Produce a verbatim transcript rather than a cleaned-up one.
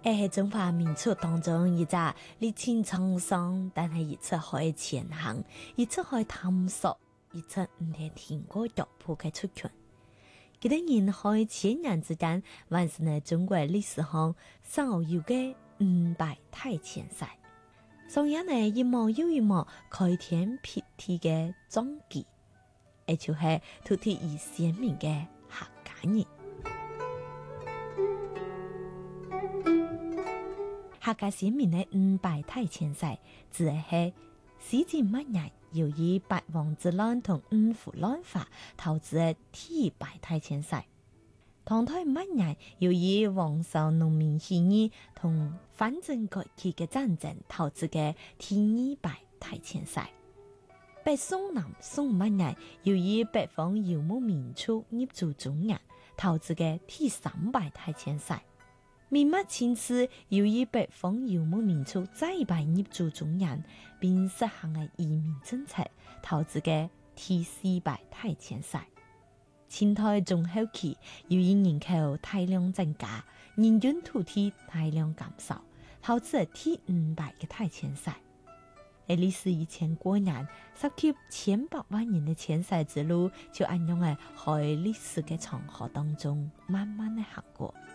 喺中華民族當中，一隻歷經滄桑，但係一直可以前行，一直可以探索，一直唔係停過腳步嘅族群。幾多年喺千年之間，還是喺中國歷史上少有嘅五百大遷徙。上一呢一幕又一幕開天闢地嘅壯舉，而就係土地而鮮明嘅客家人。客家先民的五百大遷徙，指的係西晉末年由於八王之亂同五胡亂華導致的第二百大遷徙。唐代末年由於黃巢農民起義同反政改革嘅戰爭導致嘅第二百大遷徙。北宋南宋末年由於北方游牧民族入駐中原導致嘅第三百大遷徙。明末清初由於北方游牧民族再版入駐中原，並實行嘅移民政策，導致嘅第四百大遷徙。清代中後期由於人口大量增加，人均土地大量減少，導致第五百嘅大遷徙。而歷史以前過年，涉及千百萬人嘅遷徙之路，就按樣嘅喺歷史嘅長河當中慢慢嘅行過。